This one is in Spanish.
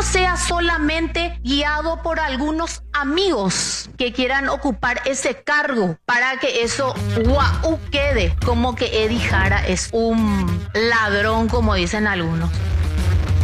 sea solamente guiado por algunos amigos que quieran ocupar ese cargo para que eso quede como que Eddie Jara es un ladrón, como dicen algunos.